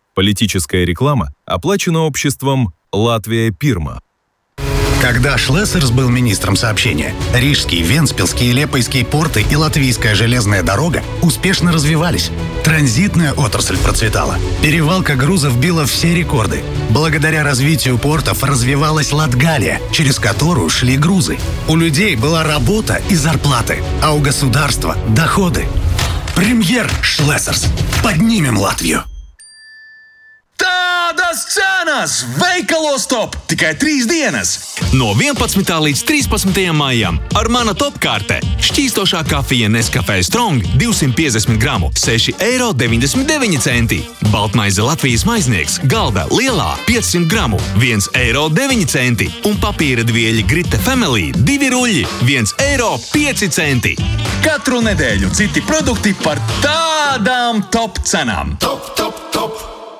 Политическая реклама оплачена обществом «Латвия Пирма». Когда Шлессерс был министром сообщения, Рижский, Вентспилский, Лепойский порты и Латвийская железная дорога успешно развивались. Транзитная отрасль процветала. Перевалка грузов била все рекорды. Благодаря развитию портов развивалась Латгалия, через которую шли грузы. У людей была работа и зарплаты, а у государства – доходы. Премьер Шлессерс. Поднимем Латвию! Tādas cenas! Veikalos top! Tikai 3 dienas! No 11. līdz 13. maijam ar mana top karte šķīstošā kafija Nescafé Strong 250 gramu 6,99 eiro. Baltmaize Latvijas maiznieks galda lielā 500 gramu 1,09 eiro. Un papīra dvieļi Grite Family 2 ruļļi 1,05 eiro. Katru nedēļu citi produkti par tādām top cenām. Топ, топ, топ!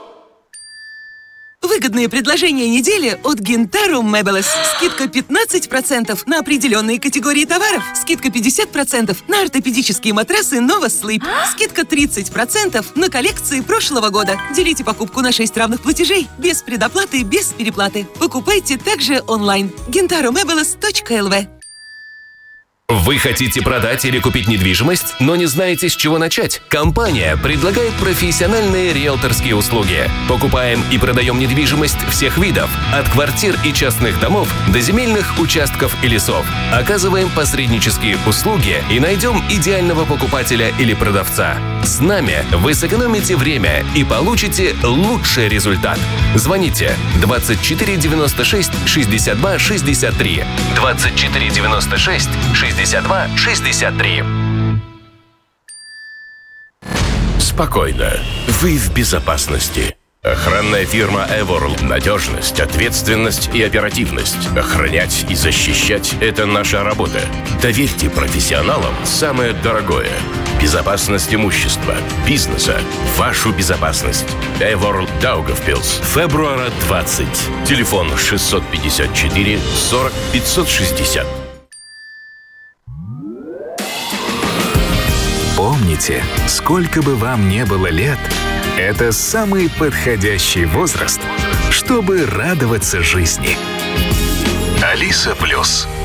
Выгодные предложения недели от Gentarum Meubles. Скидка 15% на определенные категории товаров. Скидка 50% на ортопедические матрасы Nova Sleep. Скидка 30% на коллекции прошлого года. Делите покупку на 6 равных платежей. Без предоплаты, без переплаты. Покупайте также онлайн. gentarumeubles.lv. Вы хотите продать или купить недвижимость, но не знаете, с чего начать? Компания предлагает профессиональные риэлторские услуги. Покупаем и продаем недвижимость всех видов, от квартир и частных домов до земельных участков и лесов. Оказываем посреднические услуги и найдем идеального покупателя или продавца. С нами вы сэкономите время и получите лучший результат. Звоните 24 96 62 63 24 96 62 63. Спокойно. Вы в безопасности. Охранная фирма Eworld. Надежность, ответственность и оперативность. Охранять и защищать – это наша работа. Доверьте профессионалам самое дорогое. Безопасность имущества, бизнеса, вашу безопасность. Eworld Daugavpils. Февруара 20. Телефон 654 40 560. Помните, сколько бы вам ни было лет, это самый подходящий возраст, чтобы радоваться жизни. Алиса Плюс.